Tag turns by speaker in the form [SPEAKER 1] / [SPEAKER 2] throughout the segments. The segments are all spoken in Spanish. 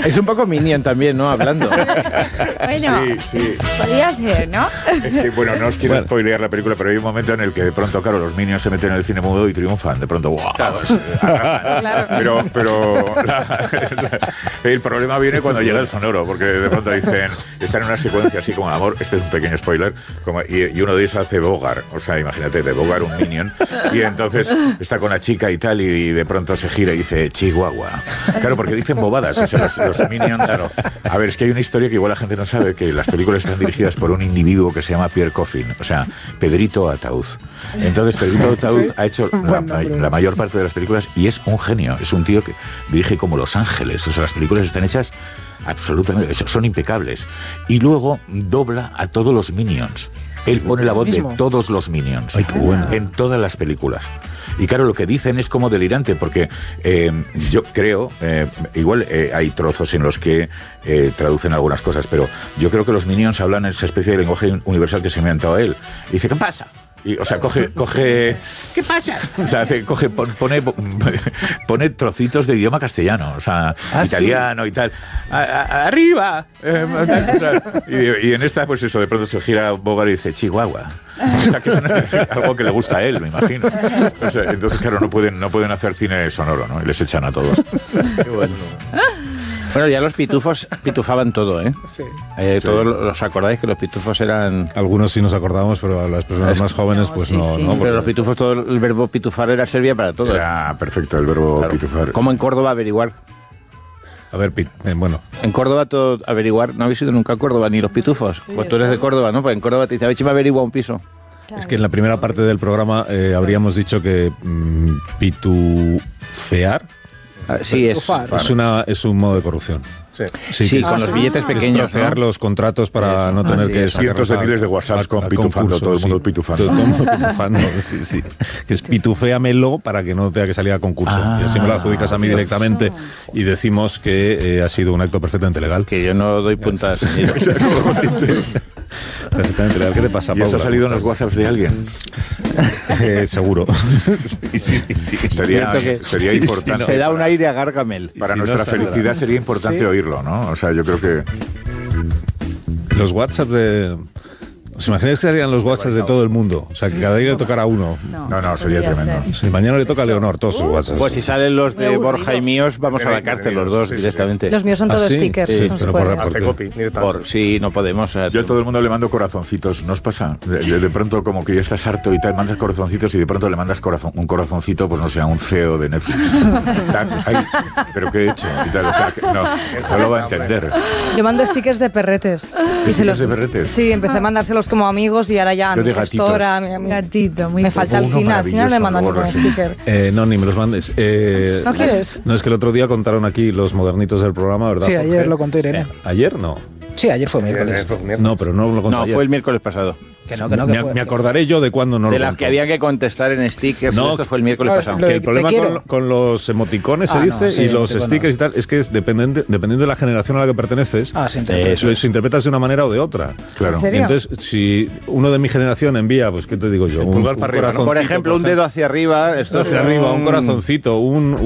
[SPEAKER 1] Es un poco Minion también, ¿no? Hablando.
[SPEAKER 2] Bueno,
[SPEAKER 3] Sí.
[SPEAKER 2] podría ser, ¿no?
[SPEAKER 3] Es que, bueno, no os quiero spoilear la película, pero hay un momento en el que de pronto, claro, los Minions se meten en el cine mudo y triunfan. De pronto, ¡wow!
[SPEAKER 2] Claro.
[SPEAKER 3] Pero el problema viene cuando llega el sonoro, porque de pronto dicen, están en una secuencia así como, amor, este es un pequeño spoiler, y uno de ellos hace Bogart, o sea, imagínate, de Bogart un Minion, y entonces está con la chica y tal, y de pronto se gira y dice, Chihuahua. Claro, porque dicen bobadas, o sea, los Minions, claro. A ver, es que hay una historia que igual la gente no sabe, que las películas están dirigidas por un individuo que se llama Pierre Coffin, o sea, Pedrito Ataud. Entonces, Pedrito Ataud ha hecho la mayor parte de las películas y es un genio, es un tío que dirige como Los Ángeles, o sea, las películas están hechas absolutamente, son impecables. Y luego dobla a todos los Minions. Él pone la voz de todos los Minions.
[SPEAKER 4] Ay, qué bueno.
[SPEAKER 3] En todas las películas. Y claro, lo que dicen es como delirante, porque yo creo, igual hay trozos en los que traducen algunas cosas, pero yo creo que los Minions hablan esa especie de lenguaje universal que se me ha inventado a él. Y dice, ¿qué pasa? Y, o sea, coge ¿qué pasa? O sea, pone trocitos de idioma castellano, o sea, italiano, ¿sí? Y tal. ¡Arriba! Y en esta, pues eso, de pronto se gira Bogart y dice, Chihuahua. O sea, que es algo que le gusta a él, me imagino. O sea, entonces, claro, no pueden hacer cine sonoro, ¿no? Y les echan a todos.
[SPEAKER 1] Qué bueno. Bueno, ya los pitufos pitufaban todo, ¿eh?
[SPEAKER 5] Sí.
[SPEAKER 1] Todos los acordáis que los pitufos eran...
[SPEAKER 4] Algunos sí nos acordamos, pero a las personas más jóvenes, pues
[SPEAKER 2] sí,
[SPEAKER 4] no.
[SPEAKER 2] sí.
[SPEAKER 4] ¿no?
[SPEAKER 1] Pero los pitufos, todo el verbo pitufar servía para todo.
[SPEAKER 3] Era perfecto el verbo
[SPEAKER 1] Claro.
[SPEAKER 3] pitufar.
[SPEAKER 1] Como en Córdoba averiguar.
[SPEAKER 4] A ver, bueno.
[SPEAKER 1] En Córdoba todo averiguar, no habéis ido nunca a Córdoba, ni los pitufos. Pues tú eres de Córdoba, ¿no? Pues en Córdoba te dice, a ver si me averigua un piso.
[SPEAKER 2] Claro.
[SPEAKER 4] Es que en la primera parte del programa habríamos dicho que pitufear
[SPEAKER 1] Sí,
[SPEAKER 4] es un modo de corrupción.
[SPEAKER 1] Sí, con los billetes pequeños.
[SPEAKER 4] Es trocear los contratos para no tener que sacarlos
[SPEAKER 3] cientos de miles de WhatsApps con pitufando, todo el mundo pitufando.
[SPEAKER 4] Todo el mundo pitufando, sí. Que es pituféamelo para que no tenga que salir a concurso. Y así me lo adjudicas a mí directamente y decimos que ha sido un acto perfectamente legal.
[SPEAKER 1] Que yo no doy puntas.
[SPEAKER 4] Perfectamente legal. ¿Qué te pasa,
[SPEAKER 3] ¿Y
[SPEAKER 4] Paula?
[SPEAKER 3] eso ha salido en los WhatsApps de alguien?
[SPEAKER 4] Seguro.
[SPEAKER 3] Sería importante.
[SPEAKER 1] Se da un aire a Gargamel.
[SPEAKER 3] Para nuestra felicidad sería importante oírlo, ¿no? O sea, yo creo que...
[SPEAKER 4] Los WhatsApp de... ¿Os imagináis que serían los WhatsApp de todo el mundo? O sea, que cada día le tocara uno.
[SPEAKER 3] No, sería tremendo.
[SPEAKER 4] Si mañana le toca a Leonor todos sus WhatsApp.
[SPEAKER 1] Pues si salen los de Borja y míos, vamos a la cárcel los dos directamente.
[SPEAKER 6] Los míos son todos stickers.
[SPEAKER 4] Sí,
[SPEAKER 6] eso no se
[SPEAKER 4] pero
[SPEAKER 6] puede.
[SPEAKER 1] Sí, no podemos.
[SPEAKER 3] Yo a todo el mundo le mando corazoncitos, ¿no os pasa? De pronto como que ya estás harto y tal, mandas corazoncitos y de pronto le mandas un corazoncito, pues no sé, a un CEO de Netflix. ¿Pero qué he hecho? Y tal, o sea, que no lo va a entender.
[SPEAKER 6] Yo mando stickers de perretes.
[SPEAKER 3] ¿Stickers de perretes?
[SPEAKER 6] Sí, empecé a mandárselos como amigos y ahora ya a
[SPEAKER 3] Yo
[SPEAKER 6] mi
[SPEAKER 3] de gatitos.
[SPEAKER 6] gestora, a mi
[SPEAKER 2] Gatito, muy
[SPEAKER 6] me falta el
[SPEAKER 3] Uno
[SPEAKER 6] Sina. Al Sina no le mando ningún
[SPEAKER 3] maravilloso,
[SPEAKER 6] sticker.
[SPEAKER 4] No, ni me los mandes.
[SPEAKER 6] ¿No quieres?
[SPEAKER 4] No, es que el otro día contaron aquí los modernitos del programa, ¿verdad?
[SPEAKER 5] Sí,
[SPEAKER 4] Jorge?
[SPEAKER 5] ayer lo contó Irene.
[SPEAKER 4] ¿Ayer? No.
[SPEAKER 5] Sí, ayer fue miércoles.
[SPEAKER 4] No, pero no lo contó
[SPEAKER 1] No,
[SPEAKER 4] ayer.
[SPEAKER 1] fue el miércoles pasado.
[SPEAKER 5] Que no,
[SPEAKER 4] Me acordaré yo de cuándo no
[SPEAKER 1] De
[SPEAKER 4] lo
[SPEAKER 1] las
[SPEAKER 4] contó.
[SPEAKER 1] que había que contestar en stickers.
[SPEAKER 4] No,
[SPEAKER 1] Esto fue el miércoles
[SPEAKER 5] no,
[SPEAKER 1] pasado.
[SPEAKER 5] lo
[SPEAKER 4] Que el problema
[SPEAKER 5] te quiero.
[SPEAKER 4] con los emoticones se dice
[SPEAKER 5] sí,
[SPEAKER 4] y los
[SPEAKER 5] emoticonos.
[SPEAKER 4] stickers y tal es que es dependiendo de la generación a la que perteneces,
[SPEAKER 5] Se interpreta.
[SPEAKER 4] eso se interpreta de una manera o de otra.
[SPEAKER 3] Claro.
[SPEAKER 6] ¿En serio?
[SPEAKER 4] Y entonces, si uno de mi generación envía, pues, ¿qué te digo yo?
[SPEAKER 1] Pulgar para arriba, ¿no? Por ejemplo, un dedo hacia arriba. Esto
[SPEAKER 4] hacia arriba, un corazoncito,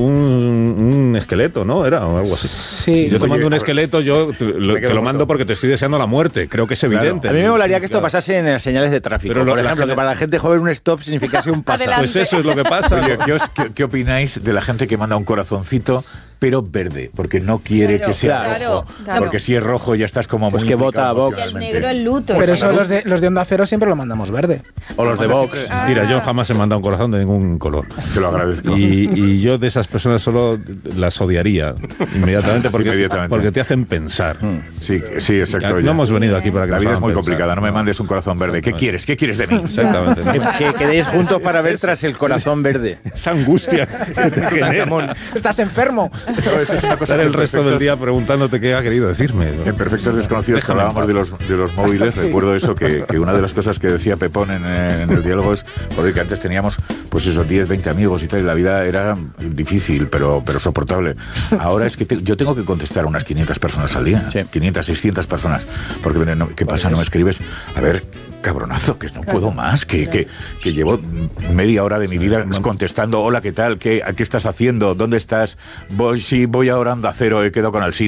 [SPEAKER 4] un esqueleto, ¿no? Era o algo así.
[SPEAKER 5] Sí.
[SPEAKER 4] Si yo te
[SPEAKER 3] Oye,
[SPEAKER 4] mando un
[SPEAKER 3] a ver,
[SPEAKER 4] esqueleto, yo te lo mando porque te estoy deseando la muerte. Creo que es evidente.
[SPEAKER 1] A mí me molaría que esto pasase en las señales de tráfico.
[SPEAKER 4] Pero
[SPEAKER 1] por
[SPEAKER 4] la
[SPEAKER 1] ejemplo,
[SPEAKER 4] gente-
[SPEAKER 1] que para la gente joven un stop significase un paso.
[SPEAKER 6] Adelante.
[SPEAKER 4] Pues eso es lo que pasa.
[SPEAKER 3] Oye, ¿qué opináis de la gente que manda un corazoncito pero verde? Porque no quiere que sea rojo.
[SPEAKER 6] claro.
[SPEAKER 3] Porque si es rojo ya estás como
[SPEAKER 1] Pues
[SPEAKER 3] muy
[SPEAKER 1] que vota a
[SPEAKER 3] implicado
[SPEAKER 1] Vox.
[SPEAKER 2] Y el
[SPEAKER 3] emocionalmente.
[SPEAKER 2] negro el luto.
[SPEAKER 5] Pero eso los de Onda Cero siempre lo mandamos verde.
[SPEAKER 1] O los de Vox.
[SPEAKER 4] Mira, yo jamás he mandado un corazón de ningún color.
[SPEAKER 3] Te lo agradezco.
[SPEAKER 4] Y yo de esas personas solo las odiaría inmediatamente porque te hacen pensar.
[SPEAKER 3] Sí, exacto.
[SPEAKER 4] No hemos venido aquí para que
[SPEAKER 3] la
[SPEAKER 4] nos
[SPEAKER 3] vida es
[SPEAKER 4] hagan
[SPEAKER 3] muy
[SPEAKER 4] pensar.
[SPEAKER 3] complicada. No me mandes un corazón verde. ¿Qué quieres? ¿Qué quieres de mí?
[SPEAKER 4] Exactamente.
[SPEAKER 1] Que quedéis juntos para ver tras el corazón verde.
[SPEAKER 4] Esa angustia que te genera.
[SPEAKER 5] Estás enfermo.
[SPEAKER 3] No, eso es una cosa
[SPEAKER 4] Estar
[SPEAKER 3] que
[SPEAKER 4] el resto del día preguntándote qué ha querido decirme.
[SPEAKER 3] En Perfectos Desconocidos, que hablábamos de los móviles, recuerdo eso, que una de las cosas que decía Pepón en el diálogo es, joder, que antes teníamos pues esos 10, 20 amigos y tal, y la vida era difícil, pero soportable. Ahora es que yo tengo que contestar a unas 500 personas al día,
[SPEAKER 1] Sí.
[SPEAKER 3] 500, 600 personas, porque ¿qué pasa? ¿No me escribes? A ver, cabronazo, que no puedo más, que llevo media hora de mi vida contestando, hola, ¿qué tal? ¿Qué estás haciendo? ¿Dónde estás? Voy ahora a Onda Cero, he quedado con Alsina.